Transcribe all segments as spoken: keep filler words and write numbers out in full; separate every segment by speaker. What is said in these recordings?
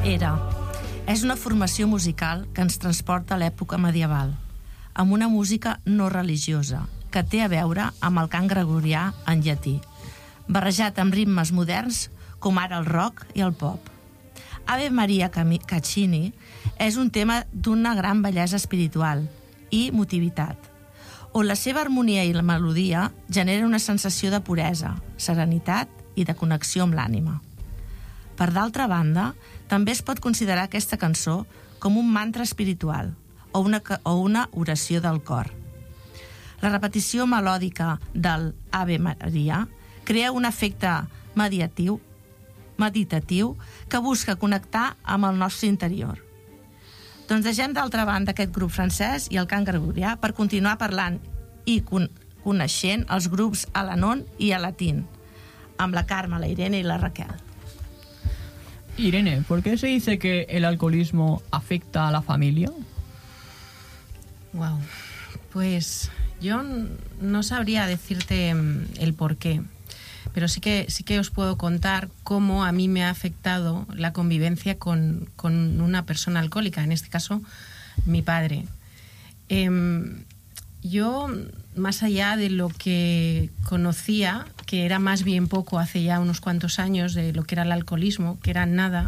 Speaker 1: Era. És una formació musical que ens transporta a l'època medieval, amb una música no religiosa, que té a veure amb el cant gregorià en llatí, barrejat amb ritmes moderns com ara el rock i el pop. Ave Maria Caccini és un tema d'una gran bellesa espiritual i motivitat, on la seva harmonia i la melodia genera una sensació de puresa, serenitat i de connexió amb l'ànima. Per d'altra banda, també es pot considerar aquesta cançó com un mantra espiritual o una, o una oració del cor. La repetició melòdica del Ave Maria crea un efecte meditatiu, meditatiu que busca connectar amb el nostre interior. Doncs deixem d'altra banda aquest grup francès i el cant gregorià per continuar parlant i con coneixent els grups Al-Anon i Alatín, amb la Carme, la Irene i la Raquel.
Speaker 2: Irene, ¿por qué se dice que el alcoholismo afecta a la familia?
Speaker 3: Wow, pues yo no sabría decirte el por qué, pero sí que, sí que os puedo contar cómo a mí me ha afectado la convivencia con, con una persona alcohólica, en este caso mi padre. Eh, yo, más allá de lo que conocía, que era más bien poco hace ya unos cuantos años, de lo que era el alcoholismo, que era nada,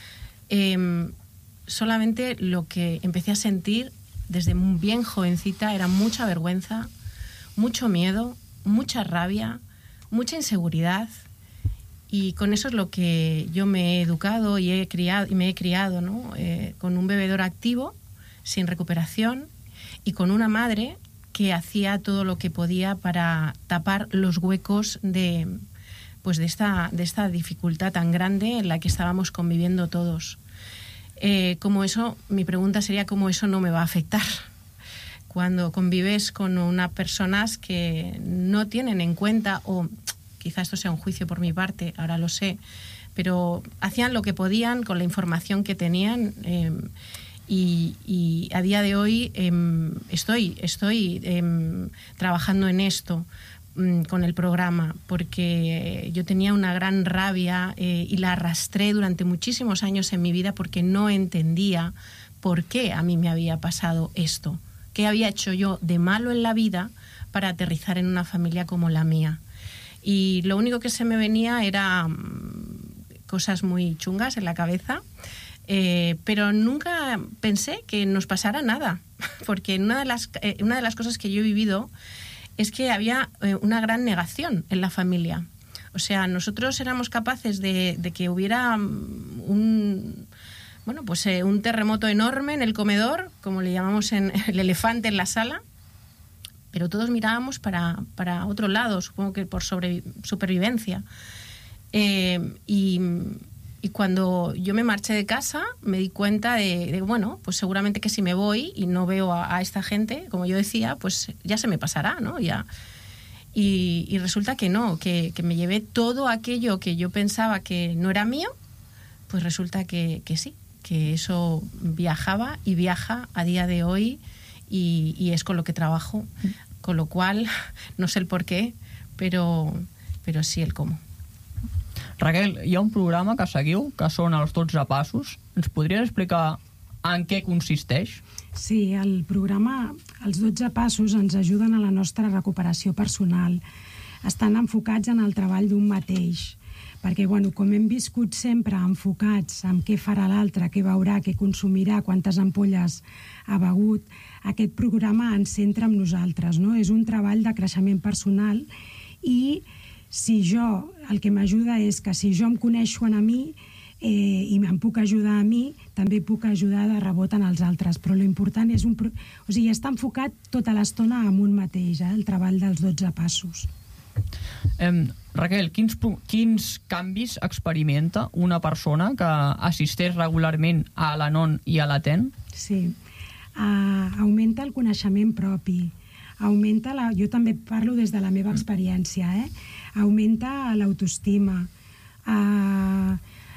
Speaker 3: eh, solamente lo que empecé a sentir desde bien jovencita era mucha vergüenza, mucho miedo, mucha rabia, mucha inseguridad, y con eso es lo que yo me he educado y, he criado, y me he criado, ¿no? Eh, con un bebedor activo, sin recuperación, y con una madre que hacía todo lo que podía para tapar los huecos de, pues de, esta, de esta dificultad tan grande en la que estábamos conviviendo todos. Eh, como eso, mi pregunta sería cómo eso no me va a afectar cuando convives con unas personas que no tienen en cuenta, o quizá esto sea un juicio por mi parte, ahora lo sé, pero hacían lo que podían con la información que tenían. eh, Y, y a día de hoy eh, estoy, estoy eh, trabajando en esto eh, con el programa, porque yo tenía una gran rabia eh, y la arrastré durante muchísimos años en mi vida porque no entendía por qué a mí me había pasado esto, qué había hecho yo de malo en la vida para aterrizar en una familia como la mía. Y lo único que se me venía era cosas muy chungas en la cabeza. Eh, pero nunca pensé que nos pasara nada, porque una de las, eh, una de las cosas que yo he vivido es que había eh, una gran negación en la familia. O sea, nosotros éramos capaces de, de que hubiera un, bueno, pues, eh, un terremoto enorme en el comedor, como le llamamos en el elefante en la sala, pero todos mirábamos para, para otro lado, supongo que por sobre, supervivencia. Eh, y... Y cuando yo me marché de casa, me di cuenta de, de, bueno, pues seguramente que si me voy y no veo a, a esta gente, como yo decía, pues ya se me pasará, ¿no? Ya. Y, y resulta que no, que, que me llevé todo aquello que yo pensaba que no era mío, pues resulta que, que sí, que eso viajaba y viaja a día de hoy, y, y es con lo que trabajo. Con lo cual, no sé el por qué, pero, pero sí el cómo.
Speaker 2: Raquel, hi ha un programa que seguiu, que són els dotze passos. Ens podries explicar en què consisteix?
Speaker 4: Sí, el programa, els dotze passos, ens ajuden a la nostra recuperació personal. Estan enfocats en el treball d'un mateix, perquè, bueno, com hem viscut sempre enfocats en què farà l'altre, què veurà, què consumirà, quantes ampolles ha begut, aquest programa ens centra en nosaltres, no? És un treball de creixement personal, i si jo, el que m'ajuda és que si jo em coneixo a mi eh, i em puc ajudar a mi, també puc ajudar de rebot en els altres. Però l'important és un... O sigui, està enfocat tota l'estona en un mateix, eh, el treball dels dotze passos.
Speaker 2: Eh, Raquel, quins, quins canvis experimenta una persona que assisteix regularment a l'Anon i a l'Aten?
Speaker 4: Sí, uh, augmenta el coneixement propi, augmenta la... Jo també parlo des de la meva experiència, eh? Augmenta l'autoestima. Uh,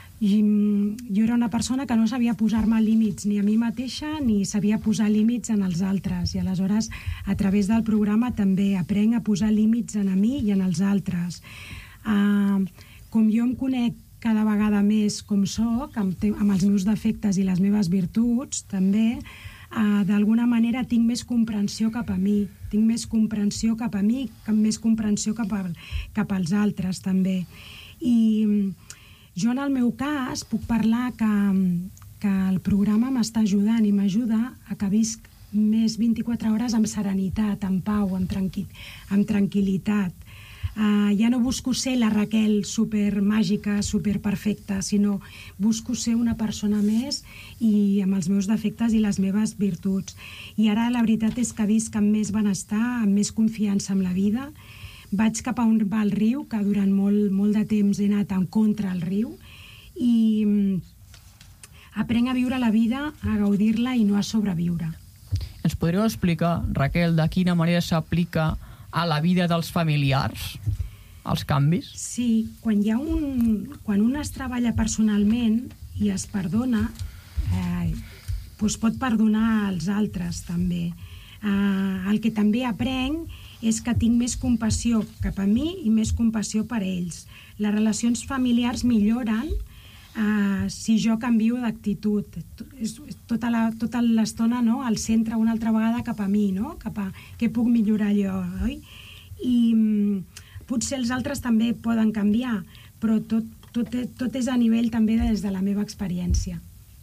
Speaker 4: jo era una persona que no sabia posar-me límits ni a mi mateixa ni sabia posar límits en els altres, i aleshores a través del programa també aprenc a posar límits en a mi i en els altres. Uh, com jo em conec cada vegada més com sóc, amb, amb els meus defectes i les meves virtuts, també, eh, d'alguna manera tinc més comprensió cap a mi, tinc més comprensió cap a mi, més comprensió cap, a, cap als altres, també. I jo, en el meu cas, puc parlar que, que el programa m'està ajudant i m'ajuda a que visc més vint-i-quatre hores amb serenitat, amb pau, amb, tranqui amb tranquil·litat. Uh, ja no busco ser la Raquel supermàgica, superperfecta, sinó busco ser una persona més i amb els meus defectes i les meves virtuts. I ara la veritat és que visc amb més benestar, amb més confiança en la vida. Vaig cap a on va el riu, que durant molt, molt de temps he anat en contra del riu, i um, aprenc a viure la vida, a gaudir-la i no a sobreviure.
Speaker 2: Ens podríeu explicar, Raquel, de quina manera s'aplica a la vida dels familiars, els canvis?
Speaker 4: Sí, quan, hi ha un, quan un es treballa personalment i es perdona, eh, doncs pot perdonar als altres també. Eh, el que també aprenc és que tinc més compassió cap a mi i més compassió per ells. Les relacions familiars milloren Uh, si jo canvio d'actitud. Tota la, tota l'estona, no?, al centre una altra vegada cap a mi, no?, cap a què puc millorar jo, oi? I um, potser els altres també poden canviar, però tot, tot, tot és a nivell també des de la meva experiència.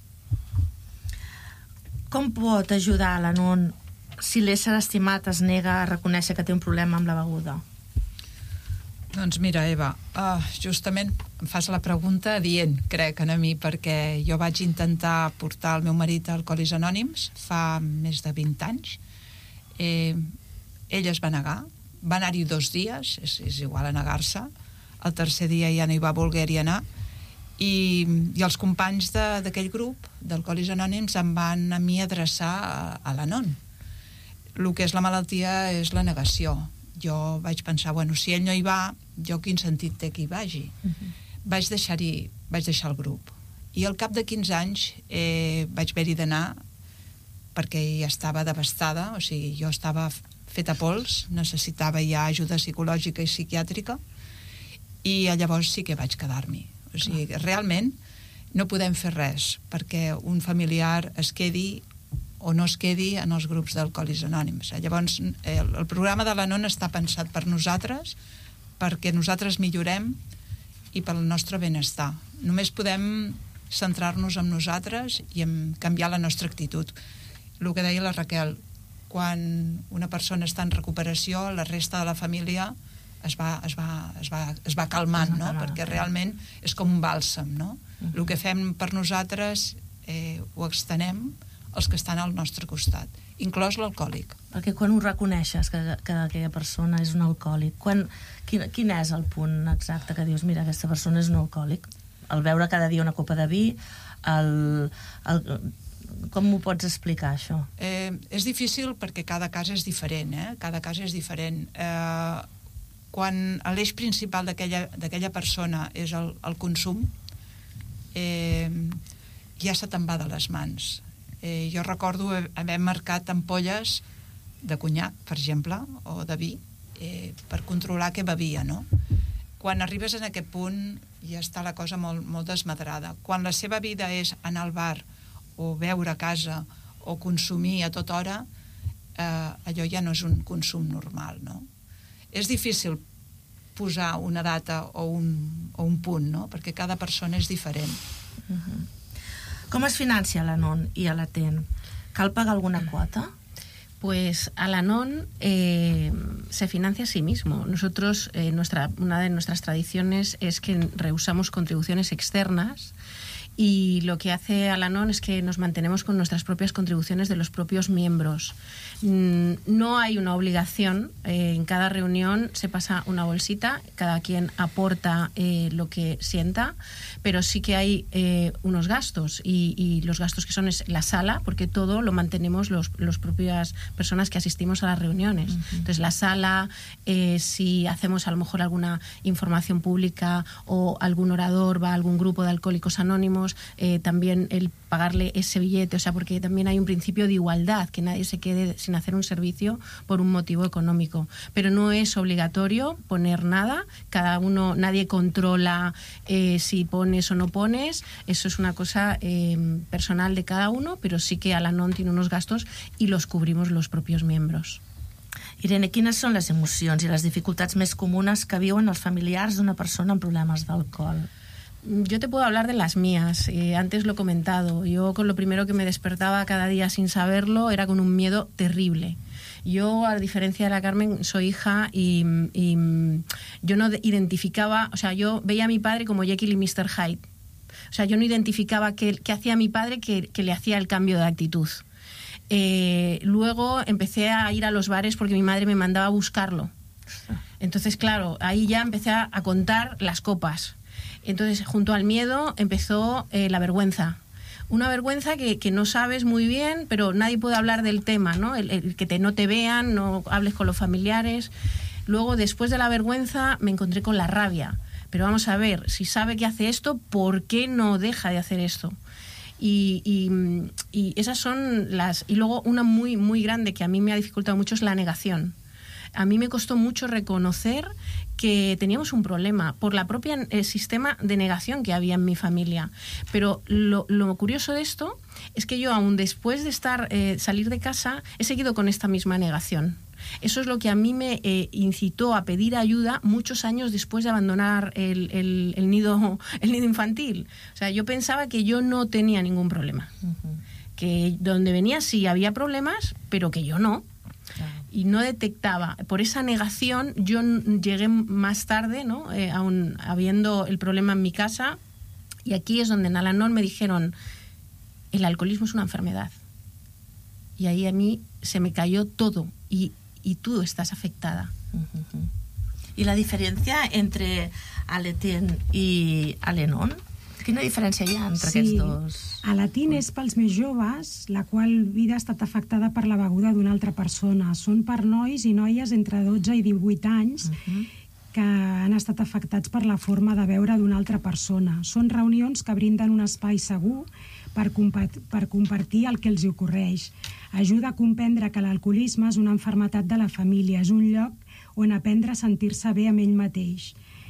Speaker 1: Com pot ajudar a l'Anon si l'ésser estimat es nega a reconèixer que té un problema amb la beguda?
Speaker 5: Doncs mira, Eva, uh, justament em fas la pregunta dient, crec, a mi, perquè jo vaig intentar portar el meu marit a Alcohòlics Anònims fa més de vint anys. Eh, ell es va negar, va anar-hi dos dies, és, és igual a negar-se, el tercer dia ja no hi va voler-hi anar, i, i els companys d'aquell grup, d'Alcohòlics Anònims, em van a mi adreçar a, a l'Anon. El que és la malaltia és la negació. Jo vaig pensar, bueno, si ell no hi va, jo quin sentit té que hi vagi? Uh-huh. Vaig deixar-hi, vaig deixar el grup. I al cap de quinze anys eh, vaig haver-hi d'anar perquè ja estava devastada, o sigui, jo estava feta pols, necessitava ja ajuda psicològica i psiquiàtrica, i llavors sí que vaig quedar-m'hi. O sigui, realment no podem fer res perquè un familiar es quedi o no es quedi en els grups d'Alcohòlics Anònims. Llavors, el, el programa de l'Anon està pensat per nosaltres, perquè nosaltres millorem i pel nostre benestar. Només podem centrar-nos en nosaltres i en canviar la nostra actitud. El que deia la Raquel, quan una persona està en recuperació, la resta de la família es va, es va, es va, es va calmant, no? Perquè realment és com un bàlsam, no? El que fem per nosaltres eh, ho extenem els que estan al nostre costat, inclòs l'alcohòlic.
Speaker 1: Perquè quan ho reconeixes que, que aquella persona és un alcohòlic, quan, quin, quin és el punt exacte que dius, mira, aquesta persona és un alcohòlic? El beure cada dia una copa de vi, el, el, com m'ho pots explicar, això?
Speaker 5: Eh, és difícil perquè cada cas és diferent, eh? Cada cas és diferent. Eh, quan l'eix principal d'aquella persona és el, el consum, eh, ja se te'n va de les mans. Eh, jo recordo haver marcat ampolles de conyac, per exemple, o de vi, eh, per controlar què bevia, no? Quan arribes en aquest punt ja està la cosa molt, molt desmadrada. Quan la seva vida és anar al bar o beure a casa o consumir a tota hora, eh, allò ja no és un consum normal, no? És difícil posar una data o un, o un punt, no? Perquè cada persona és diferent.
Speaker 1: Uh-huh. Com es financia l'Anon i a l'Aten? ¿Cal pagar alguna cuota?
Speaker 3: Pues Al-Anon eh, se financia a sí mismo. Nosotros, eh, nuestra, una de nuestras tradiciones es que rehusamos contribuciones externas, y lo que hace Al-Anon es que nos mantenemos con nuestras propias contribuciones de los propios miembros. No hay una obligación, eh, en cada reunión se pasa una bolsita, cada quien aporta eh, lo que sienta, pero sí que hay eh, unos gastos, y, y los gastos que son es la sala, porque todo lo mantenemos los, los propias personas que asistimos a las reuniones. Uh-huh. Entonces la sala, eh, si hacemos a lo mejor alguna información pública o algún orador va a algún grupo de Alcohólicos Anónimos, años, eh, también el pagarle ese billete, o sea, porque también hay un principio de igualdad, que nadie se quede sin hacer un servicio por un motivo económico. Pero no es obligatorio poner nada, cada uno, nadie controla eh, si pones o no pones, eso es una cosa eh, personal de cada uno, pero sí que Al-Anon tiene unos gastos y los cubrimos los propios miembros.
Speaker 1: Irene, quines són les emocions i les dificultats més comunes que viuen els familiars d'una persona amb problemes d'alcohol?
Speaker 3: Yo te puedo hablar de las mías, eh, antes lo he comentado. Yo con lo primero que me despertaba cada día sin saberlo era con un miedo terrible. Yo, a diferencia de la Carmen, soy hija y, y yo no identificaba, o sea, yo veía a mi padre como Jekyll y mister Hyde. O sea, yo no identificaba qué, qué hacía mi padre que, que le hacía el cambio de actitud. Eh, luego empecé a ir a los bares porque mi madre me mandaba a buscarlo. Entonces, claro, ahí ya empecé a, a contar las copas. Entonces, junto al miedo empezó eh, la vergüenza. Una vergüenza que, que no sabes muy bien, pero nadie puede hablar del tema, ¿no? El, el que te, no te vean, no hables con los familiares. Luego, después de la vergüenza, me encontré con la rabia. Pero vamos a ver, si sabe que hace esto, ¿por qué no deja de hacer esto? Y, y, y esas son las... Y luego una muy, muy grande que a mí me ha dificultado mucho es la negación. A mí me costó mucho reconocer que teníamos un problema por la propia el sistema de negación que había en mi familia. Pero lo, lo curioso de esto es que yo, aún después de estar eh, salir de casa, he seguido con esta misma negación. Eso es lo que a mí me eh, incitó a pedir ayuda muchos años después de abandonar el, el, el, nido, el nido infantil. O sea, yo pensaba que yo no tenía ningún problema. Uh-huh. Que donde venía sí había problemas, pero que yo no. Claro. Y no detectaba. Por esa negación yo llegué más tarde, ¿no? Eh, aún habiendo el problema en mi casa, y aquí es donde en Al-Anon me dijeron, el alcoholismo es una enfermedad. Y ahí a mí se me cayó todo, y, y tú estás afectada.
Speaker 1: Uh-huh. I la diferència entre Al-Anon i Al-Anon? Quina diferència hi ha entre sí, aquests dos?
Speaker 4: Al-Anon és pels més joves, la qual vida ha estat afectada per la beguda d'una altra persona. Són per nois i noies entre dotze i divuit anys uh-huh. que han estat afectats per la forma de beure d'una altra persona. Són reunions que brinden un espai segur per, compa- per compartir el que els hi ocorreix. Ajuda a comprendre que l'alcoholisme és una malaltia de la família, és un lloc on aprendre a sentir-se bé amb ell mateix.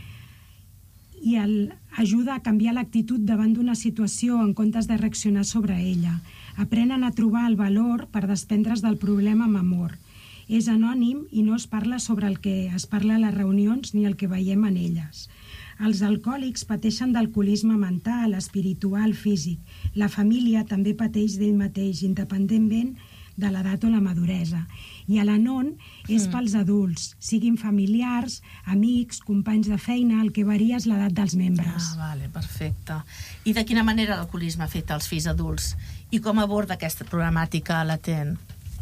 Speaker 4: I el, ajuda a canviar l'actitud davant d'una situació en comptes de reaccionar sobre ella. Aprenen a trobar el valor per desprendre's del problema amb amor. És anònim i no es parla sobre el que es parla a les reunions ni el que veiem en elles. Els alcohòlics pateixen d'alcoholisme mental, espiritual, físic. La família també pateix d'ell mateix, independentment de l'edat o la maduresa. I Al-Anon és mm. pels adults, siguin familiars, amics, companys de feina, el que varia és l'edat dels membres.
Speaker 1: Ah, vale, perfecte. I de quina manera l'alcoholisme afecta els fills adults? I com aborda aquesta problemàtica latent?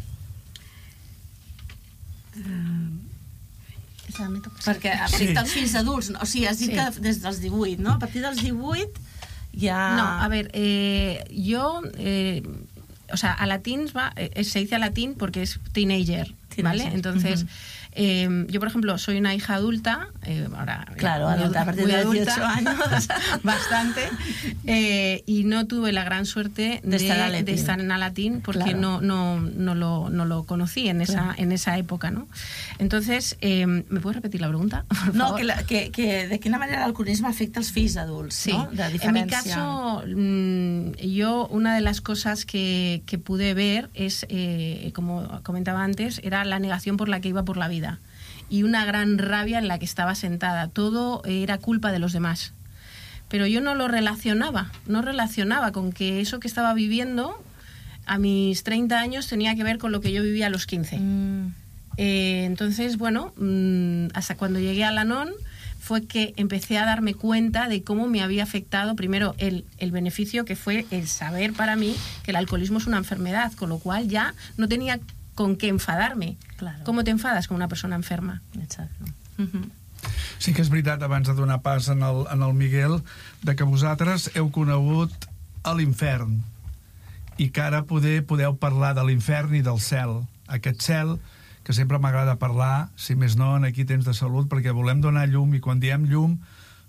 Speaker 1: Uh, Perquè afecta els fills adults, o sigui, has dit sí. que des dels divuit, no? A partir dels divuit ja...
Speaker 3: No, a ver, eh, yo... Eh, o sea, a latín va, eh, se dice a latín porque es teenager, ¿vale? Entonces, uh-huh. eh, yo, por ejemplo, soy una hija adulta, eh, ahora...
Speaker 1: Claro, adulta, a partir de dieciocho años.
Speaker 3: Bastante. Eh, y no tuve la gran suerte de, de, estar, de estar en Al-Anon porque claro. no, no, no, lo, no lo conocí en esa, claro. en esa época, ¿no? Entonces, eh, ¿me puedes repetir la pregunta? Por
Speaker 1: no,
Speaker 3: favor?
Speaker 1: que, la, que, que de quina manera l'alcoholisme afecta als fills adults,
Speaker 3: sí.
Speaker 1: ¿no? De
Speaker 3: en mi caso, mmm, yo una de las cosas que, que pude ver es, eh, como comentaba antes, era la negación por la que iba por la vida y una gran rabia en la que estaba sentada. Todo era culpa de los demás. Pero yo no lo relacionaba, no relacionaba con que eso que estaba viviendo a mis treinta años tenía que ver con lo que yo vivía a los quince. Mm. Eh, entonces, bueno, mmm, hasta cuando llegué a Al-Anon fue que empecé a darme cuenta de cómo me había afectado primero el, el beneficio que fue el saber para mí que el alcoholismo es una enfermedad, con lo cual ya no tenía con què enfadarme. Claro. Com te enfades con una persona enferma?
Speaker 1: Exacte.
Speaker 3: Uh-huh.
Speaker 6: Sí que és veritat, abans de donar pas en el, en el Miguel, de que vosaltres heu conegut a l'infern i que ara poder, podeu parlar de l'infern i del cel. Aquest cel que sempre m'agrada parlar, si més no, en aquí temps de salut, perquè volem donar llum, i quan diem llum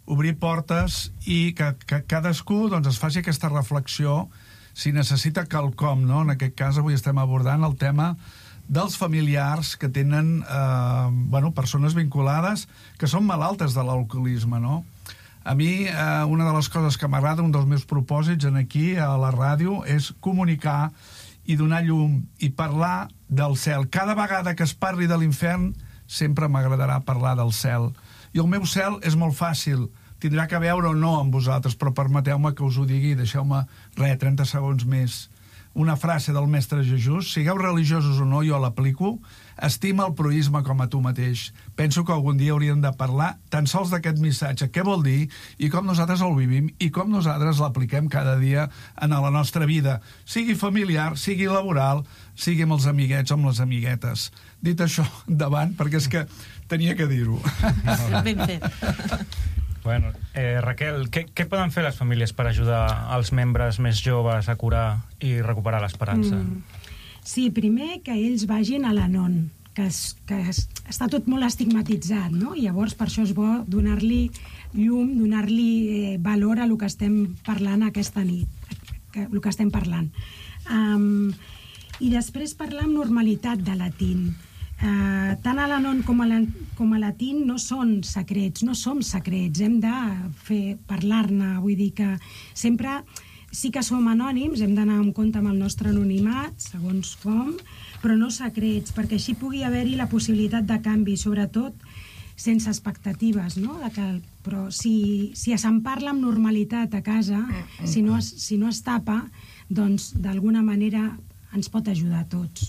Speaker 6: obrir portes i que, que cadascú doncs, es faci aquesta reflexió si necessita quelcom, no? En aquest cas avui estem abordant el tema dels familiars que tenen eh, bueno, persones vinculades que són malaltes de l'alcoholisme, no? A mi, eh, una de les coses que m'agrada, un dels meus propòsits en aquí, a la ràdio, és comunicar i donar llum i parlar del cel. Cada vegada que es parli de l'infern, sempre m'agradarà parlar del cel. I el meu cel és molt fàcil. Tindrà que veure o no amb vosaltres, però permeteu-me que us ho digui, deixeu-me, res, trenta segons més. Una frase del mestre Jesús, sigueu religiosos o no, jo l'aplico, estima el proïsme com a tu mateix. Penso que algun dia hauríem de parlar tan sols d'aquest missatge, què vol dir i com nosaltres el vivim i com nosaltres l'apliquem cada dia en la nostra vida, sigui familiar, sigui laboral, sigui amb els amiguets o amb les amiguetes. Dit això, endavant, perquè és que tenia que dir-ho.
Speaker 3: Ben fet.
Speaker 7: Bueno, eh, Raquel, què, què poden fer les famílies per ajudar els membres més joves a curar i recuperar l'esperança?
Speaker 4: Mm. Sí, primer que ells vagin a l'Anon, que, es, que es, està tot molt estigmatitzat, no? I llavors per això és bo donar-li llum, donar-li eh, valor a el que estem parlant aquesta nit, que, el que estem parlant. Um, I després parlar amb normalitat de l'Atín. Uh, tant a l'Anon com a la, com a l'Atín no són secrets, no som secrets, hem de fer parlar-ne, vull dir que sempre sí que som anònims, hem d'anar en compte amb el nostre anonimat, segons com, però no secrets, perquè així pugui haver-hi la possibilitat de canvi, sobretot sense expectatives, no? De que, però si, si se'n parla amb normalitat a casa, si no es, si no es tapa, doncs d'alguna manera ens pot ajudar a tots.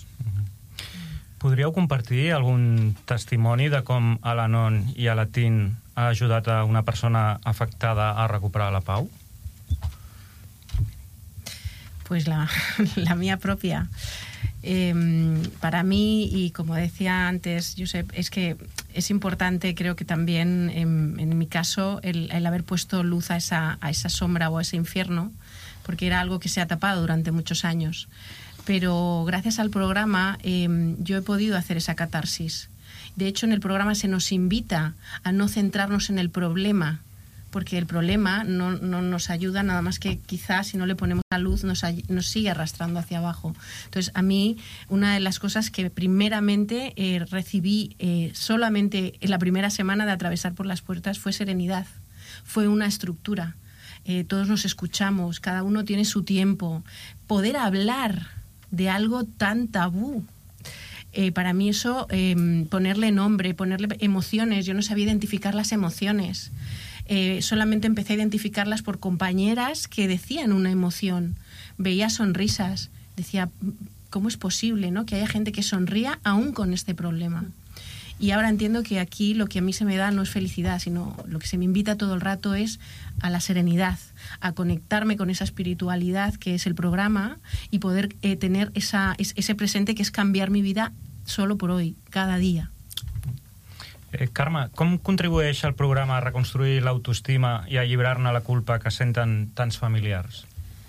Speaker 7: Podríeu compartir algun testimoni de com a l'Anon i a l'Atín ha ajudat a una persona afectada a recuperar la pau?
Speaker 3: Pues la, la mía propia. Eh, para mí, y como decía antes, Josep, es que es importante, creo que también en, en mi caso, el, el haber puesto luz a esa, a esa sombra o a ese infierno, porque era algo que se ha tapado durante muchos años. Pero gracias al programa eh, yo he podido hacer esa catarsis. De hecho, en el programa se nos invita a no centrarnos en el problema, porque el problema no, no nos ayuda nada más que quizás si no le ponemos la luz nos, nos sigue arrastrando hacia abajo. Entonces, a mí, una de las cosas que primeramente eh, recibí eh, solamente en la primera semana de atravesar por las puertas fue serenidad, fue una estructura. Eh, todos nos escuchamos, cada uno tiene su tiempo. Poder hablar de algo tan tabú. Eh, para mí eso, eh, ponerle nombre, ponerle emociones, yo no sabía identificar las emociones. Eh, solamente empecé a identificarlas por compañeras que decían una emoción. Veía sonrisas, decía, ¿cómo es posible, no? Que haya gente que sonría aún con este problema? Y ahora entiendo que aquí lo que a mí se me da no es felicidad, sino lo que se me invita todo el rato es a la serenidad, a conectarme con esa espiritualidad que es el programa y poder eh, tener esa, ese presente que es cambiar mi vida solo por hoy, cada día.
Speaker 7: Eh, Carme, com contribueix el programa a reconstruir l'autoestima i a alliberar-ne la culpa que senten tants familiars?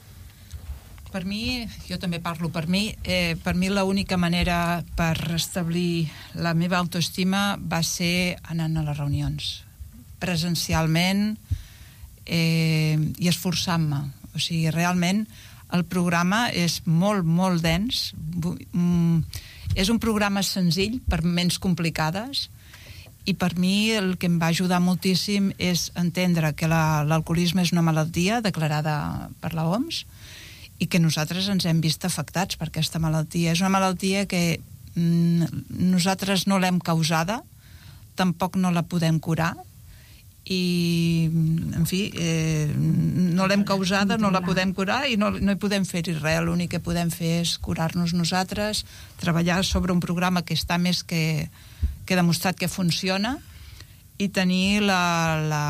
Speaker 5: Per mi, jo també parlo per mi, eh, per mi l'única manera per restablir la meva autoestima va ser anant a les reunions, presencialment eh, i esforçant-me. O sigui, realment el programa és molt, molt dens. És un programa senzill per ments complicades i per mi el que em va ajudar moltíssim és entendre que l'alcoholisme és una malaltia declarada per la O M S i que nosaltres ens hem vist afectats per aquesta malaltia. És una malaltia que mm, nosaltres no l'hem causada, tampoc no la podem curar, i, en fi, eh, no l'hem causada, no la podem curar i no, no hi podem fer-hi res. L'únic que podem fer és curar-nos nosaltres, treballar sobre un programa que està més que, que demostrat que funciona i tenir la... la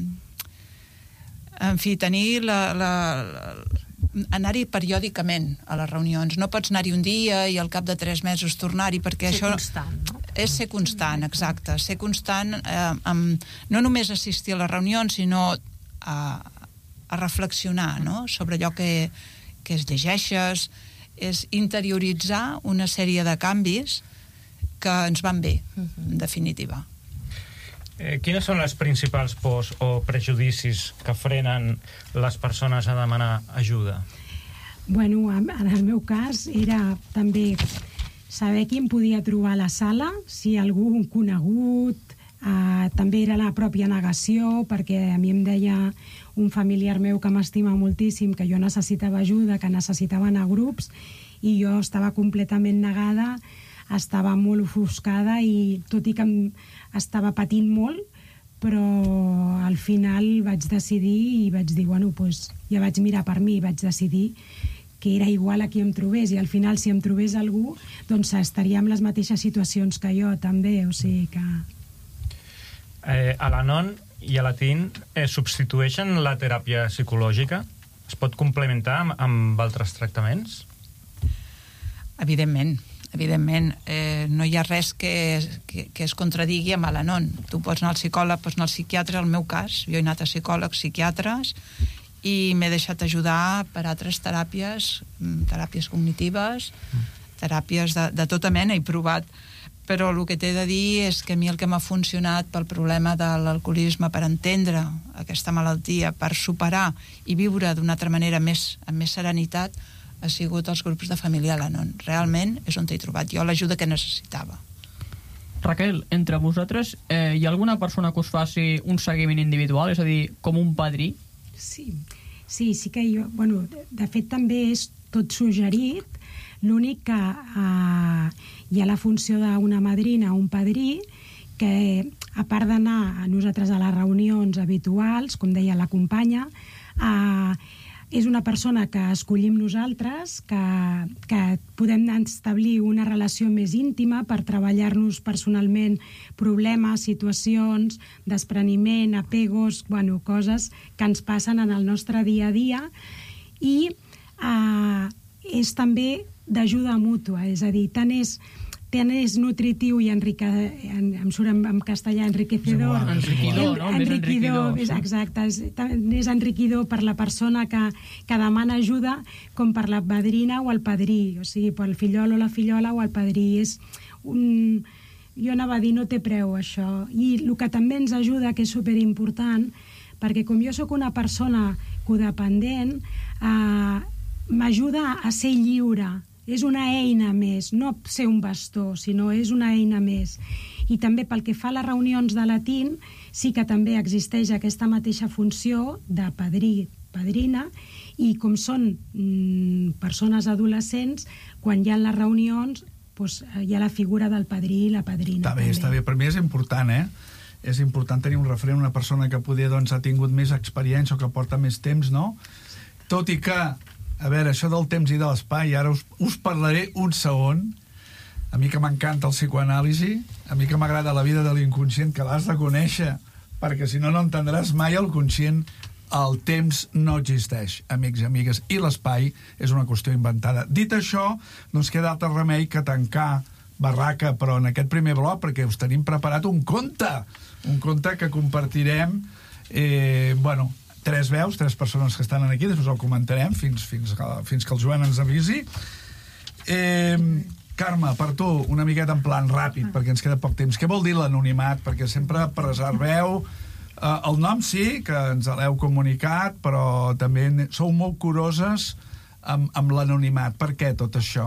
Speaker 5: en fi, tenir la... la anar-hi periòdicament a les reunions. No pots anar-hi un dia i al cap de tres mesos tornar-hi, perquè
Speaker 3: ser
Speaker 5: això...
Speaker 3: constant, no?
Speaker 5: És ser constant, exacte. Ser constant, eh, amb, no només assistir a les reunions, sinó a, a reflexionar, no?, sobre allò que, que es llegeixes, és interioritzar una sèrie de canvis que ens van bé, en definitiva.
Speaker 7: Eh, quines són les principals pors o prejudicis que frenen les persones a demanar ajuda?
Speaker 4: Bueno, en el meu cas era també saber qui em podia trobar a la sala, si algú conegut, eh, també era la pròpia negació, perquè a mi em deia un familiar meu que m'estima moltíssim que jo necessitava ajuda, que necessitava anar a grups, i jo estava completament negada, estava molt ofuscada, i tot i que em estava patint molt, però al final vaig decidir i vaig dir, bueno, doncs ja vaig mirar per mi i vaig decidir que era igual a qui em trobés, i al final si em trobés algú, doncs estaria en les mateixes situacions que jo també, o sigui que...
Speaker 7: Eh, a l'Anon i a la T I N eh, substitueixen la teràpia psicològica? Es pot complementar amb, amb altres tractaments?
Speaker 5: Evidentment, evidentment. Eh, no hi ha res que, que, que es contradigui amb l'Anon. Tu pots anar al psicòleg, pots anar al psiquiatre, en el meu cas. Jo he anat a psicòlegs, psiquiatres, i m'he deixat ajudar per altres teràpies, teràpies cognitives, teràpies de, de tota mena, he provat. Però el que t'he de dir és que a mi el que m'ha funcionat pel problema de l'alcoholisme, per entendre aquesta malaltia, per superar i viure d'una altra manera més, amb més serenitat, ha sigut els grups de família Al-Anon. Realment és on t'he trobat jo l'ajuda que necessitava.
Speaker 2: Raquel, entre vosaltres, eh, hi ha alguna persona que us faci un seguiment individual, és a dir, com un padrí?
Speaker 4: Sí, sí, sí que jo... Bueno, de, de fet, també és tot suggerit, l'únic que eh, hi ha la funció d'una madrina o un padrí que, a part d'anar a nosaltres a les reunions habituals, com deia la companya, eh, és una persona que escollim nosaltres, que, que podem establir una relació més íntima per treballar-nos personalment problemes, situacions, despreniment, apegos, bueno, coses que ens passen en el nostre dia a dia, i eh, és també d'ajuda mútua, és a dir, tant és tant és nutritiu i enrique, en, em surt en, en castellà enriquecedor,
Speaker 2: enriquidor, no?
Speaker 4: En, enriquidor, és, exacte, és, és enriquidor per la persona que, que demana ajuda com per la padrina o el padrí, o sigui, pel fillol o la fillola o el padrí. És un... Jo anava a dir, no té preu això, i el que també ens ajuda, que és superimportant, perquè com jo sóc una persona codependent, eh, m'ajuda a ser lliure. És una eina més, no ser un bastó, sinó és una eina més. I també pel que fa a les reunions de la T I N, sí que també existeix aquesta mateixa funció de padrí, padrina, i com són mm, persones adolescents, quan hi ha les reunions, doncs, hi ha la figura del padrí i la padrina.
Speaker 6: Està bé,
Speaker 4: també.
Speaker 6: està bé. Per mi és important, eh? És important tenir un referent, una persona que poder, doncs, ha tingut més experiència o que porta més temps, no? Tot i que... A veure, això del temps i de l'espai, ara us, us parlaré un segon. A mi que m'encanta el psicoanàlisi, a mi que m'agrada la vida de l'inconscient, que l'has de conèixer, perquè si no, no entendràs mai el conscient. El temps no existeix, amics i amigues, i l'espai és una qüestió inventada. Dit això, no ens queda altre remei que tancar barraca, però en aquest primer bloc, perquè us tenim preparat un conte, un conte que compartirem, eh, bueno... tres veus, tres persones que estan aquí, després el comentarem fins, fins, fins que el Joan ens avisi. Eh, Carme, per tu, una miqueta en plan ràpid, perquè ens queda poc temps. Què vol dir l'anonimat? Perquè sempre preserveu eh, el nom, sí, que ens l'heu comunicat, però també sou molt curoses amb, amb l'anonimat. Per què tot això?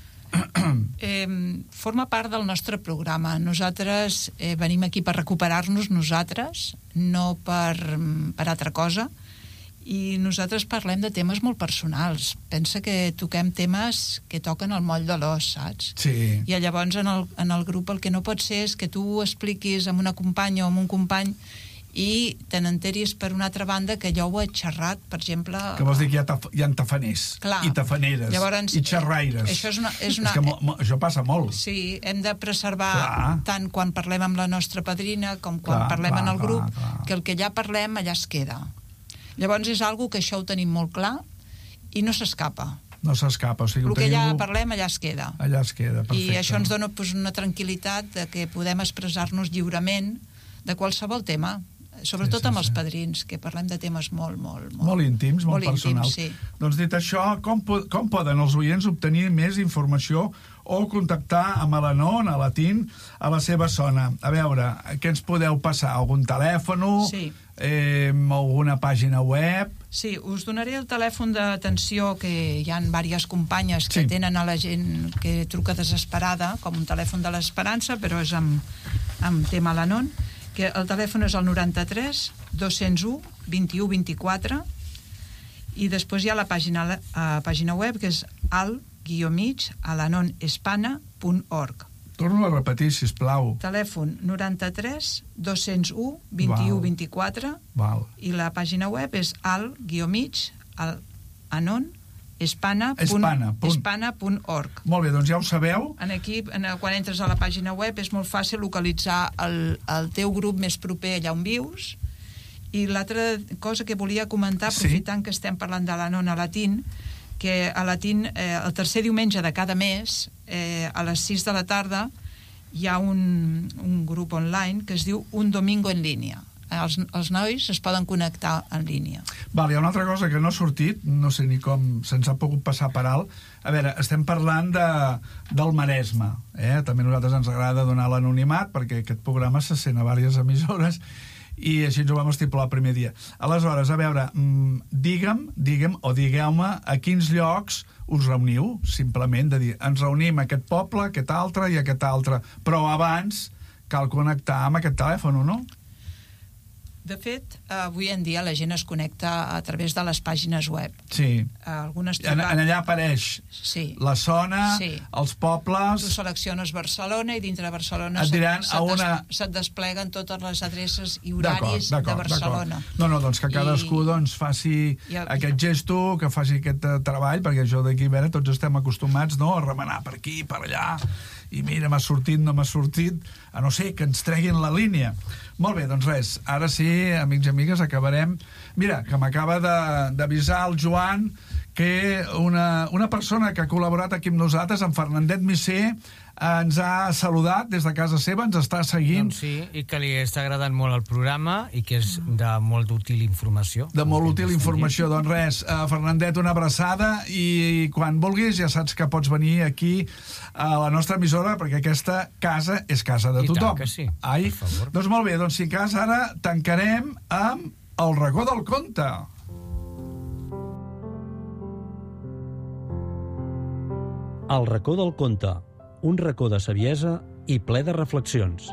Speaker 5: Eh, forma part del nostre programa. Nosaltres eh, venim aquí per recuperar-nos nosaltres, no per, per altra cosa, i nosaltres parlem de temes molt personals. Pensa que toquem temes que toquen el moll de l'os, saps?
Speaker 6: Sí.
Speaker 5: I llavors en el, en el grup el que no pot ser és que tu expliquis amb una companya o amb un company i te n'enteris per una altra banda que jo ho he xerrat, per exemple...
Speaker 6: Que vols dir que hi ha, taf hi ha tafaners,
Speaker 5: clar,
Speaker 6: i tafaneres,
Speaker 5: llavors,
Speaker 6: i xerraires.
Speaker 5: Això és una... És, una,
Speaker 6: és que mo, mo, això passa molt.
Speaker 5: Sí, hem de preservar
Speaker 6: clar.
Speaker 5: Tant quan parlem amb la nostra padrina com quan
Speaker 6: clar,
Speaker 5: parlem
Speaker 6: clar,
Speaker 5: en el grup,
Speaker 6: clar, clar.
Speaker 5: que el que allà parlem allà es queda. Llavors és algo que això ho tenim molt clar i no s'escapa.
Speaker 6: No s'escapa, o sigui...
Speaker 5: El que
Speaker 6: teniu...
Speaker 5: allà parlem allà es queda.
Speaker 6: Allà es queda, perfecte.
Speaker 5: I això ens dona pues, una tranquil·litat de que podem expressar-nos lliurement de qualsevol tema. sobretot
Speaker 6: Sí, sí,
Speaker 5: amb els
Speaker 6: sí.
Speaker 5: padrins, que parlem de temes molt, molt... Molt,
Speaker 6: Molt íntims, molt,
Speaker 5: molt
Speaker 6: personals.
Speaker 5: íntims, sí.
Speaker 6: Doncs dit això, com, po com poden els oients obtenir més informació o contactar amb l'Anon, a la T I N, a la seva zona? A veure, què ens podeu passar? Algun telèfon?
Speaker 5: Sí.
Speaker 6: Eh, alguna pàgina web?
Speaker 5: Sí, us donaré el telèfon d'atenció, que hi ha diverses companyes que
Speaker 6: Sí.
Speaker 5: tenen a la gent que truca desesperada, com un telèfon de l'esperança, però és amb, amb tema l'Anon, que el telèfon és el noranta-tres dos-cents u vint-i-u vint-i-quatre, i després hi ha la pàgina, la pàgina web, que és al guió mig alanonespana punt org.
Speaker 6: Torno a repetir, sisplau.
Speaker 5: Telèfon noranta-tres dos-cents u vint-i-u vint-i-quatre,
Speaker 6: Val.
Speaker 5: i la pàgina web és al guió mig anon espana
Speaker 6: Espana, punt.
Speaker 5: espana punt org.
Speaker 6: Molt bé, doncs ja ho sabeu.
Speaker 5: En aquí, en, quan entres a la pàgina web, és molt fàcil localitzar el, el teu grup més proper allà on vius. I l'altra cosa que volia comentar, aprofitant sí. que estem parlant de l'Anon a la T I N, que a la T I N, eh, el tercer diumenge de cada mes, eh, a les sis de la tarda, hi ha un, un grup online que es diu Un Domingo en línia. Els, els nois es poden connectar en línia.
Speaker 6: Val, hi ha una altra cosa que no ha sortit, no sé ni com se'ns ha pogut passar per alt. A veure, estem parlant de, del Maresme, eh? També a nosaltres ens agrada donar l'anonimat, perquè aquest programa se sent a diverses emissores, i així ens ho vam estipular el primer dia. Aleshores, a veure, mmm, digue'm, digue'm, o digueu-me a quins llocs us reuniu, simplement, de dir, ens reunim a aquest poble, aquest altre i aquest altre, però abans cal connectar amb aquest telèfon, no?
Speaker 5: De fet, avui en dia la gent es connecta a través de les pàgines web.
Speaker 6: Sí.
Speaker 5: Algunes
Speaker 6: En, en allà apareix
Speaker 5: sí.
Speaker 6: la zona,
Speaker 5: sí.
Speaker 6: els pobles...
Speaker 5: Tu selecciones Barcelona i dintre de Barcelona
Speaker 6: et diran
Speaker 5: se't,
Speaker 6: a una...
Speaker 5: des, se't despleguen totes les adreces i horaris de Barcelona.
Speaker 6: No, no, doncs que cadascú I... doncs, faci I... aquest gesto, que faci aquest uh, treball, perquè això d'aquí, a veure, tots estem acostumats, no?, a remenar per aquí, per allà, i mira, m'ha sortit, no m'ha sortit, a no ser que ens treguin la línia. Molt bé, doncs res, ara sí, amics i amigues, acabarem. Mira, que m'acaba d'avisar el Joan que una, una persona que ha col·laborat aquí amb nosaltres, en Fernandet Misser, ens ha saludat des de casa seva, ens està seguint.
Speaker 8: Doncs sí, i que li està agradant molt el programa i que és de molt útil informació.
Speaker 6: De molt útil informació. Doncs res, uh, Fernandet, una abraçada, i quan vulguis ja saps que pots venir aquí a la nostra emissora, perquè aquesta casa és casa de tothom.
Speaker 8: I tant que sí,
Speaker 6: Ai?
Speaker 8: per favor.
Speaker 6: Doncs molt bé, doncs si cas ara tancarem amb el racó del conte.
Speaker 9: El racó del conte, un racó de saviesa i ple de reflexions.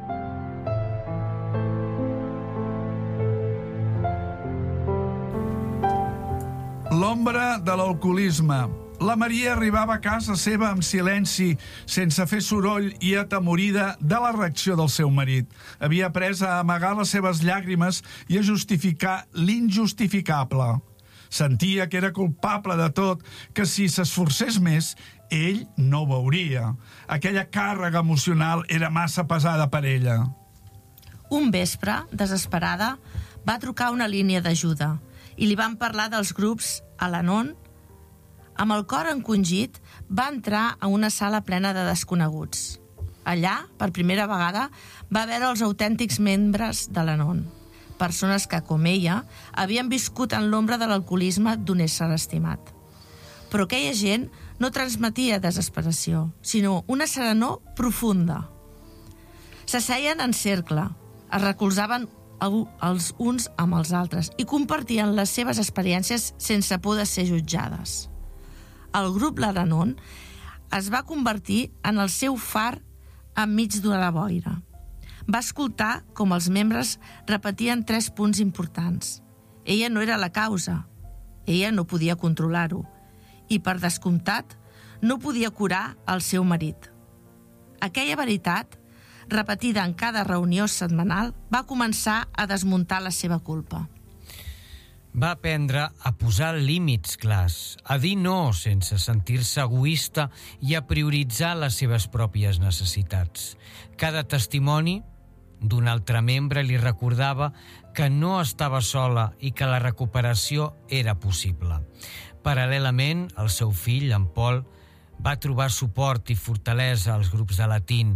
Speaker 6: L'ombra de l'alcoholisme. La Maria arribava a casa seva amb silenci, sense fer soroll i atemorida de la reacció del seu marit. Havia après a amagar les seves llàgrimes i a justificar l'injustificable. Sentia que era culpable de tot, que si s'esforcés més, ell no ho veuria. Aquella càrrega emocional era massa pesada per ella.
Speaker 1: Un vespre, desesperada, va trucar una línia d'ajuda i li van parlar dels grups a l'Anon. Amb el cor encongit, va entrar a una sala plena de desconeguts. Allà, per primera vegada, va veure els autèntics membres de l'Anon. Persones que, com ella, havien viscut en l'ombra de l'alcoholisme d'un ésser estimat. Però aquella gent no transmetia desesperació, sinó una serenor profunda. S'asseien en cercle, es recolzaven els uns amb els altres i compartien les seves experiències sense por de ser jutjades. El grup l'Anon es va convertir en el seu far enmig de la boira. Va escoltar com els membres repetien tres punts importants. Ella no era la causa, ella no podia controlar-ho, i, per descomptat, no podia curar el seu marit. Aquella veritat, repetida en cada reunió setmanal, va començar a desmuntar la seva culpa.
Speaker 8: Va aprendre a posar límits clars, a dir no sense sentir-se egoista i a prioritzar les seves pròpies necessitats. Cada testimoni d'un altre membre li recordava que no estava sola i que la recuperació era possible. Paral·lelament, el seu fill, en Pol, va trobar suport i fortalesa als grups de la T I N,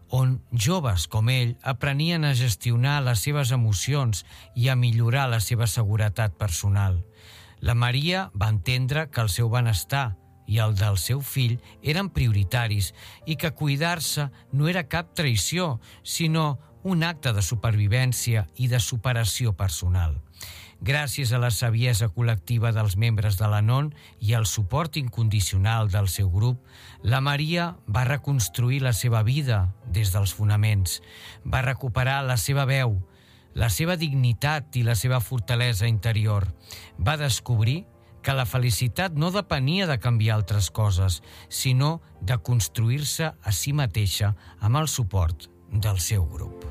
Speaker 8: on joves com ell aprenien a gestionar les seves emocions i a millorar la seva seguretat personal. La Maria va entendre que el seu benestar i el del seu fill eren prioritaris i que cuidar-se no era cap traïció, sinó un acte de supervivència i de superació personal. Gràcies a la saviesa col·lectiva dels membres de l'Anon i al suport incondicional del seu grup, la Maria va reconstruir la seva vida des dels fonaments, va recuperar la seva veu, la seva dignitat i la seva fortalesa interior. Va descobrir que la felicitat no depenia de canviar altres coses, sinó de construir-se a si mateixa amb el suport del seu grup.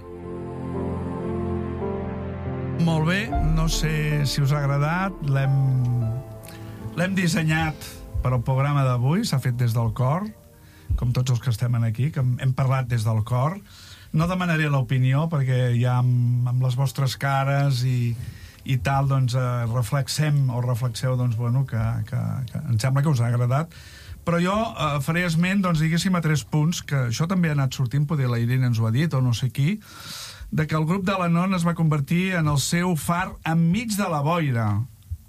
Speaker 6: Molt bé, no sé si us ha agradat, l'hem l'hem dissenyat per al programa d'avui, s'ha fet des del cor, com tots els que estem aquí, que hem parlat des del cor. No demanaré l'opinió, perquè ja amb, amb les vostres cares i, i tal, doncs, eh, reflexem o reflexeu, doncs, bueno, que, que, que em sembla que us ha agradat. Però jo eh, faré esment, doncs, diguéssim, a tres punts, que això també ha anat sortint, poder la Irene ens ho ha dit, o no sé qui, de que el grup de l'Anon es va convertir en el seu far enmig de la boira.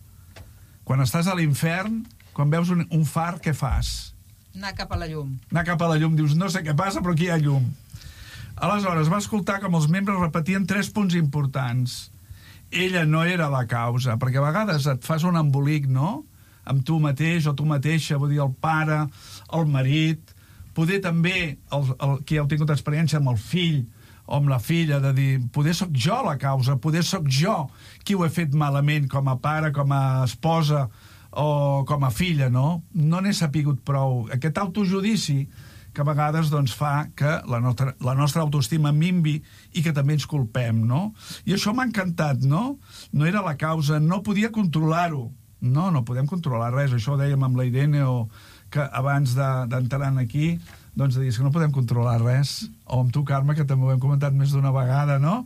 Speaker 6: Quan estàs a l'infern, quan veus un, un far, què fas?
Speaker 5: Anar cap a la llum.
Speaker 6: Anar cap a la llum, dius, no sé què passa, però aquí hi ha llum. Aleshores, va escoltar com els membres repetien tres punts importants. Ella no era la causa, perquè a vegades et fas un embolic, no?, amb tu mateix o tu mateixa, vull dir, el pare, el marit, poder també, el, el, qui heu tingut experiència amb el fill, o amb la filla, de dir, poder soc jo la causa, poder soc jo qui ho he fet malament com a pare, com a esposa o com a filla, no? No n'he sapigut prou. Aquest autojudici que a vegades doncs, fa que la nostra, la nostra autoestima minvi i que també ens culpem, no? I això m'ha encantat, no? No era la causa, no podia controlar-ho. No, no podem controlar res. Això ho dèiem amb la Irene, o que abans d'entrar de, aquí, doncs deies que no podem controlar res, o amb tu, Carme, que també ho hem comentat més d'una vegada, no?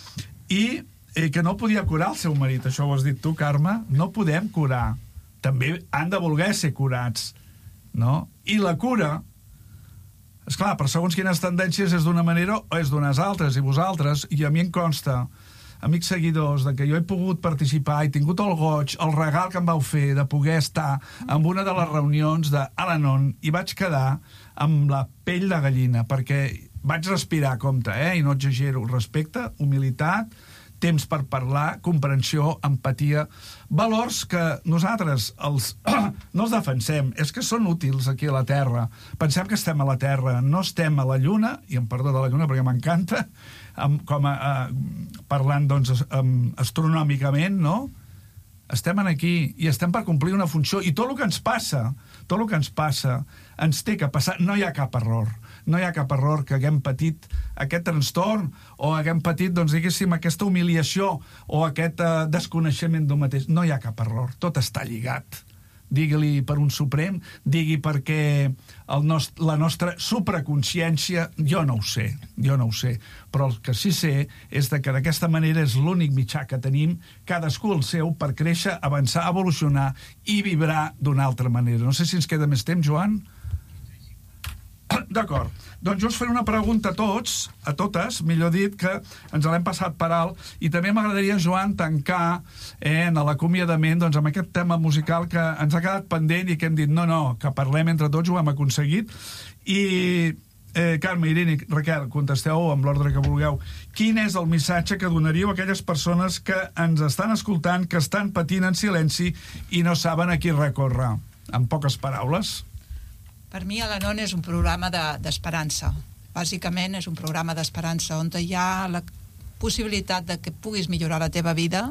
Speaker 6: I eh, que no podia curar el seu marit, això ho has dit tu, Carme, no podem curar. També han de voler ser curats, no? I la cura, esclar, per segons quines tendències és d'una manera o és d'unes altres, i vosaltres, i a mi em consta, amics seguidors, de que jo he pogut participar, he tingut el goig, el regal que em vau fer de poder estar en una de les reunions d'Al-Anon i vaig quedar amb la pell de gallina, perquè vaig respirar, compte, eh? I no exagero, respecte, humilitat, temps per parlar, comprensió, empatia, valors que nosaltres els, no els defensem, és que són útils aquí a la Terra. Pensem que estem a la Terra, no estem a la Lluna, i em perdó de la Lluna perquè m'encanta, amb, com a, a, parlant doncs, um, astronòmicament, no? Estem aquí i estem per complir una funció, i tot el que ens passa, tot el que ens passa, ens té que passar, no hi ha cap error, no hi ha cap error que haguem patit aquest trastorn o haguem patit, doncs, diguéssim, aquesta humiliació o aquest uh, desconeixement d'un mateix. No hi ha cap error, tot està lligat. Digui-li per un suprem, digui perquè el nost la nostra supraconsciència, jo no ho sé, jo no ho sé, però el que sí sé és de que d'aquesta manera és l'únic mitjà que tenim, cadascú el seu, per créixer, avançar, evolucionar i vibrar d'una altra manera. No sé si ens queda més temps, Joan? D'acord. Doncs jo us faré una pregunta a tots, a totes, millor dit, que ens l'hem passat per alt, i també m'agradaria, Joan, tancar eh, en l'acomiadament doncs, amb aquest tema musical que ens ha quedat pendent i que hem dit, no, no, que parlem entre tots, ho hem aconseguit. I, eh, Carme, Irene, Raquel, contesteu amb l'ordre que vulgueu. Quin és el missatge que donaríeu a aquelles persones que ens estan escoltant, que estan patint en silenci i no saben a qui recórrer? En poques paraules.
Speaker 5: Per mi, Al-Anon és un programa d'esperança. De, Bàsicament, és un programa d'esperança on hi ha la possibilitat de que puguis millorar la teva vida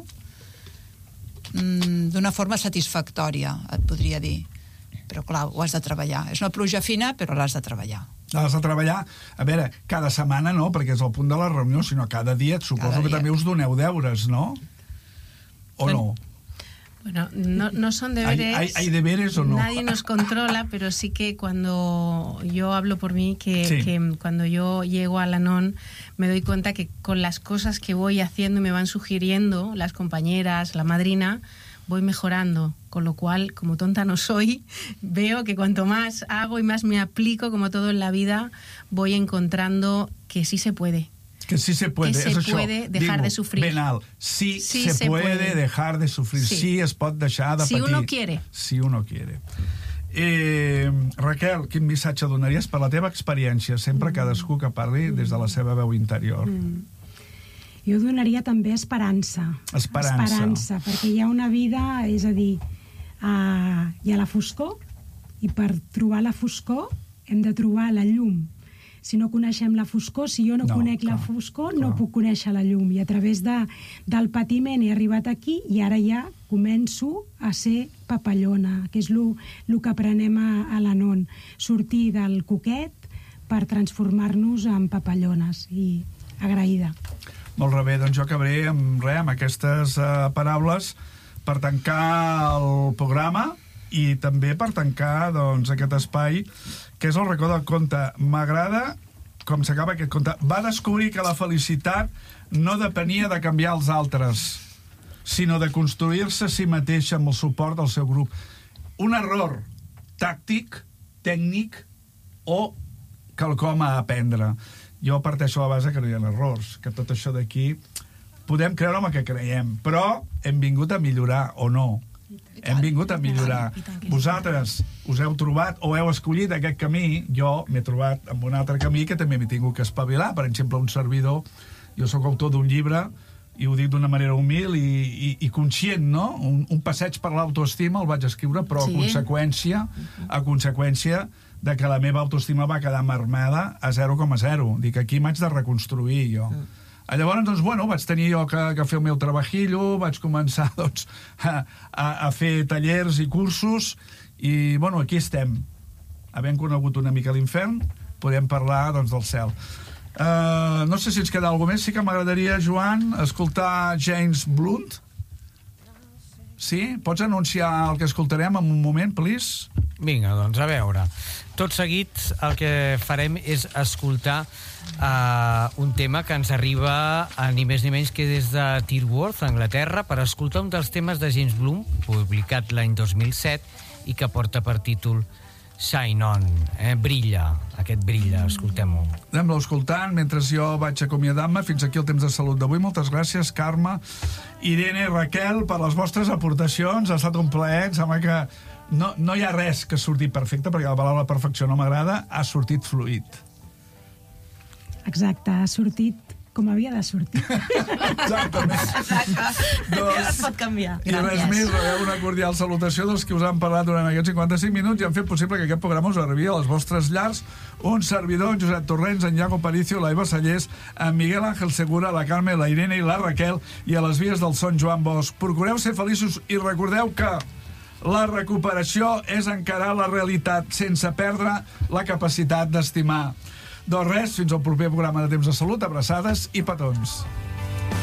Speaker 5: mmm, d'una forma satisfactòria, et podria dir. Però, clar, ho has de treballar. És una pluja fina, però l'has de treballar.
Speaker 6: L'has de treballar, a veure, cada setmana no, perquè és el punt de la reunió, sinó cada dia, et suposo cada que dia. També us doneu deures, no? O no?
Speaker 3: Bueno, no, no son deberes.
Speaker 6: ¿Hay, hay, ¿Hay deberes o no?
Speaker 3: Nadie nos controla, pero sí que cuando yo hablo por mí, que, sí. que cuando yo llego a Al-Anon me doy cuenta que con las cosas que voy haciendo y me van sugiriendo las compañeras, la madrina, voy mejorando, con lo cual, como tonta no soy, veo que cuanto más hago y más me aplico, como todo en la vida, voy encontrando que sí se puede.
Speaker 6: Que sí se puede,
Speaker 3: que
Speaker 6: és
Speaker 3: se
Speaker 6: això.
Speaker 3: puede dejar
Speaker 6: Digo,
Speaker 3: de sufrir.
Speaker 6: Ben alt. Sí,
Speaker 3: Sí
Speaker 6: se,
Speaker 3: se
Speaker 6: puede,
Speaker 3: puede
Speaker 6: dejar de sufrir. Sí,
Speaker 3: Sí.
Speaker 6: es pot deixar de
Speaker 3: Si
Speaker 6: patir.
Speaker 3: uno quiere.
Speaker 6: Si uno quiere. Eh, Raquel, quin missatge donaries per la teva experiència? Sempre cadascú que parli des de la seva veu interior.
Speaker 4: Mm. Jo donaria també esperança.
Speaker 6: Esperança.
Speaker 4: Esperança, perquè hi ha una vida, és a dir, uh, hi ha la foscor, i per trobar la foscor hem de trobar la llum. Si no coneixem la foscor, si jo no,
Speaker 6: No,
Speaker 4: conec la
Speaker 6: clar,
Speaker 4: foscor,
Speaker 6: clar.
Speaker 4: no puc conèixer la llum. I a través de, del patiment he arribat aquí i ara ja començo a ser papallona, que és el que aprenem a, a l'Anon. Sortir del coquet per transformar-nos en papallones. I agraïda.
Speaker 6: Molt bé, doncs jo acabaré amb, res, amb aquestes uh, paraules per tancar el programa i també per tancar doncs, aquest espai que és el racó del conte. M'agrada com s'acaba aquest conte. Va descobrir que la felicitat no depenia de canviar els altres, sinó de construir-se a si mateixa amb el suport del seu grup. Un error tàctic, tècnic o quelcom a aprendre. Jo parteixo a la base que no hi ha errors, que tot això d'aquí podem creure en el que creiem, però hem vingut a millorar o no. Hem vingut a millorar. Vosaltres us heu trobat o heu escollit aquest camí, jo m'he trobat amb un altre camí que també m'he tingut que espavilar. Per exemple, un servidor, jo sóc autor d'un llibre i ho dic d'una manera humil i, i, i conscient, no? Un, un passeig per l'autoestima el vaig escriure, però
Speaker 3: Sí.
Speaker 6: a conseqüència, a conseqüència de que la meva autoestima va quedar marmada a zero coma zero. Dic, aquí m'haig de reconstruir jo. Mm. Llavors, doncs, bueno, vaig tenir jo que, que fer el meu trebajillo, vaig començar, doncs, a, a, a fer tallers i cursos, i, bueno, aquí estem. Havent conegut una mica l'infern, podem parlar, doncs, del cel. Uh, no sé si ens queda alguna més. Sí que m'agradaria, Joan, escoltar James Blunt. Sí? Pots anunciar el que escoltarem en un moment, please?
Speaker 8: Vinga, doncs, a veure. Tot seguit el que farem és escoltar uh, un tema que ens arriba a ni més ni menys que des de Tilworth, Anglaterra, per escoltar un dels temes de James Blunt, publicat l'any dos mil set, i que porta per títol Shine On, eh? Brilla, aquest brilla, escoltem-ho.
Speaker 6: Anem-lo escoltant mentre jo vaig acomiadant-me. Fins aquí el temps de salut d'avui. Moltes gràcies, Carme, Irene, Raquel, per les vostres aportacions. Ha estat un plaer. Em sembla que no, no hi ha res que surti perfecte, perquè la paraula perfecció no m'agrada. Ha sortit fluid.
Speaker 4: Exacte, ha sortit com havia de sortir.
Speaker 6: Exactament.
Speaker 1: Doncs... Es pot canviar.
Speaker 6: I res més, rebeu una cordial salutació dels que us han parlat durant aquests cinquanta-cinc minuts i han fet possible que aquest programa us arribi a les vostres llars. Un servidor, en Josep Torrents, en Iago Paricio, la Eva Sallés, en Miguel Ángel Segura, la Carme, la Irene i la Raquel, i a les vies del son Joan Bosch. Procureu ser feliços i recordeu que la recuperació és encarar la realitat sense perdre la capacitat d'estimar. Doncs res, fins al proper programa de Temps de Salut, abraçades i petons.